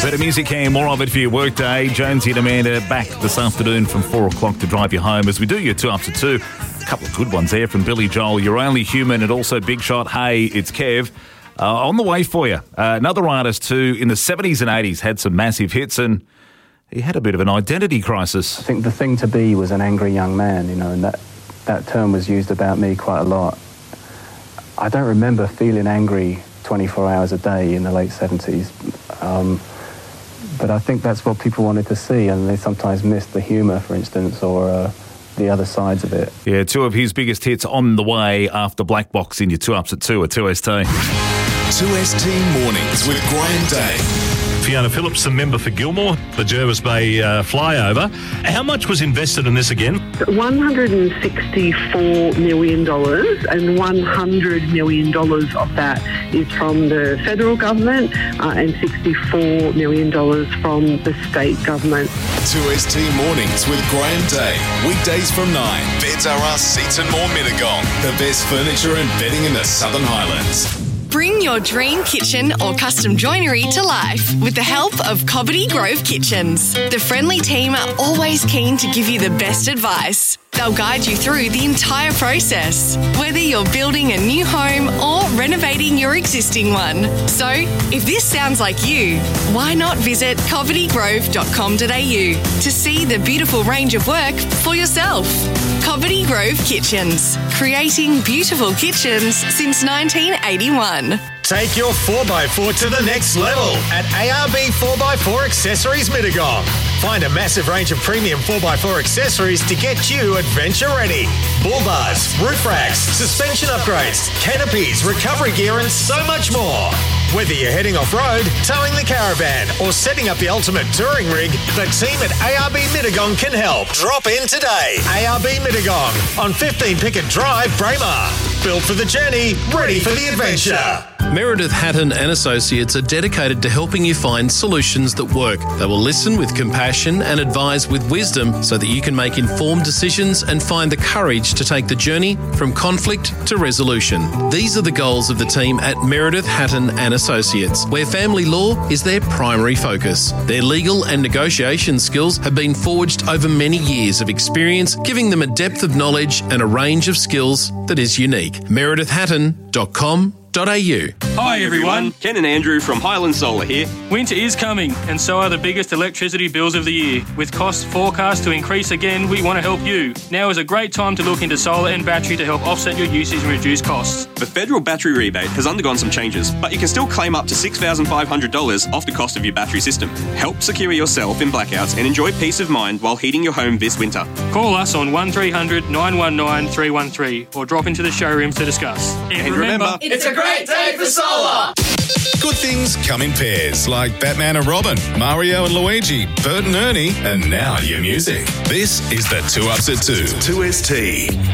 Bit of music here, more of it for your workday. Jonesy and Amanda back this afternoon from 4 o'clock to drive you home as we do your 2 up to 2. A couple of good ones there from Billy Joel, You're Only Human, and also Big Shot, Hey, It's Kev. On the way for you. Another artist who in the 70s and 80s had some massive hits, and he had a bit of an identity crisis. I think the thing to be was an angry young man, and that term was used about me quite a lot. I don't remember feeling angry 24 hours a day in the late 70s. But I think that's what people wanted to see, and they sometimes missed the humour, for instance, or the other sides of it. Yeah, 2 of his biggest hits on the way after Black Box in your 2 ups at 2 at 2ST. 2ST Mornings with Graham Day. Fiona Phillips, the member for Gilmore, the Jervis Bay flyover. How much was invested in this again? $164 million, and $100 million of that is from the federal government and $64 million from the state government. 2ST Mornings with Graham Day. Weekdays from 9. Beds R Us, Seats and More Mittagong. The best furniture and bedding in the Southern Highlands. Bring your dream kitchen or custom joinery to life with the help of Cobbitty Grove Kitchens. The friendly team are always keen to give you the best advice. They'll guide you through the entire process, whether you're building a new home or renovating your existing one. So, if this sounds like you, why not visit cobbittygrove.com.au to see the beautiful range of work for yourself. Cobbitty Grove Kitchens, creating beautiful kitchens since 1981. Take your 4x4 to the next level at ARB 4x4 Accessories Mittagong. Find a massive range of premium 4x4 accessories to get you adventure ready. Bull bars, roof racks, suspension upgrades, canopies, recovery gear and so much more. Whether you're heading off-road, towing the caravan or setting up the ultimate touring rig, the team at ARB Mittagong can help. Drop in today. ARB Mittagong on 15 Pickett Drive, Braemar. Built for the journey, ready for the adventure. Meredith Hatton and Associates are dedicated to helping you find solutions that work. They will listen with compassion and advise with wisdom so that you can make informed decisions and find the courage to take the journey from conflict to resolution. These are the goals of the team at Meredith Hatton and Associates, where family law is their primary focus. Their legal and negotiation skills have been forged over many years of experience, giving them a depth of knowledge and a range of skills that is unique. meredithhatton.com.au. Hi everyone, Ken and Andrew from Highland Solar here. Winter is coming and so are the biggest electricity bills of the year. With costs forecast to increase again, we want to help you. Now is a great time to look into solar and battery to help offset your usage and reduce costs. The federal battery rebate has undergone some changes, but you can still claim up to $6,500 off the cost of your battery system. Help secure yourself in blackouts and enjoy peace of mind while heating your home this winter. Call us on 1300 919 313 or drop into the showrooms to discuss. And remember, it's a great day for solar! Good things come in pairs, like Batman and Robin, Mario and Luigi, Bert and Ernie, and now your music. This is the 2 Ups at 2. 2ST.